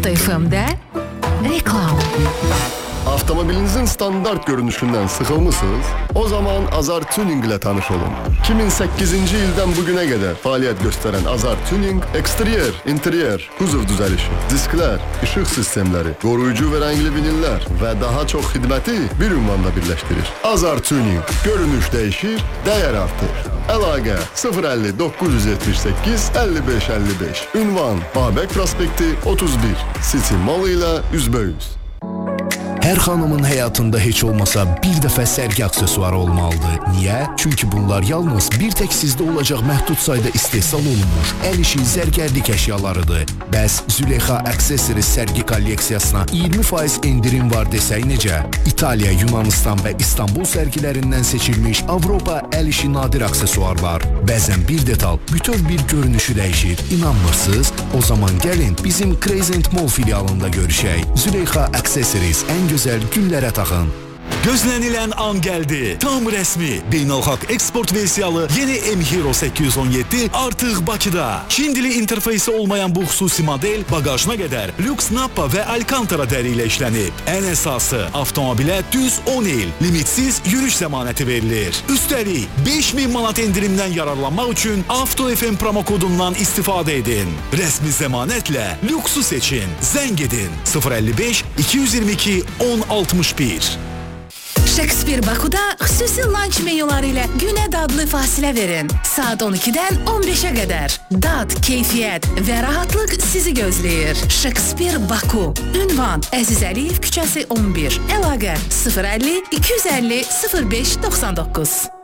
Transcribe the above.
Avto FM'de reklam. Avtomobilinizin standart görünüşünden sıkılmışsınız? O zaman Azar Tuning ile tanış olun. 2008. ildən bugüne kadar faaliyet gösteren Azar Tuning, eksteriyer, interiyer, kuzov düzelişi, diskler, ışık sistemleri, koruyucu ve renkli viniller ve daha çok hizmeti bir ünvanda birleştirir. Azar Tuning, görünüş değişir, değer artır. Əlaqə 050 978 55 55. Ünvan Babək Prospekti 31. City Mall ilə üzbəyüz. Hər xanımın həyatında heç olmasa bir dəfə sərgi aksesuarı olmalıdır. Niyə? Çünki bunlar yalnız bir tək sizdə olacaq məhdud sayda istehsal olunmuş əl işi zərgərlik əşyalarıdır. Bəs Züleyxa Accessories sərgi kolleksiyasına 20% indirim var desək necə? İtaliya, Yunanistan və İstanbul sərgilərindən seçilmiş Avropa əl işi nadir aksesuarlar. Bəzən bir detal bütöv bir görünüşü dəyişir. İnanmırsınız? O zaman gəlin bizim Crescent Mall filialında görüşək. Züleyxa Accessories ən gözəl günlərə taxın. Gözlənilən an gəldi. Tam rəsmi. Beynəlxalq eksport versiyalı yeni M-Hero 817 artıq Bakıda. Çin dili interfeysi olmayan bu xüsusi model bagajına qədər lüks Nappa və Alcantara dəri ilə işlənib. Ən əsası, avtomobilə düz 10 il limitsiz yürüş zəmanəti verilir. Üstəlik 5000 manat endirimdən yararlanmaq üçün Avto FM promo kodundan istifadə edin. Rəsmi zəmanətlə lüksu seçin. Zəng edin 055 222 1061. Shakespeare Baku'da xüsusi lunch menyuları ilə günə dadlı fasilə verin. Saat 12-dən 15-ə qədər. Dad, keyfiyyət və rahatlıq sizi gözləyir. Shakespeare Baku. Ünvan Əziz Əliyev küçəsi 11. Əlaqə 050 250 05 99.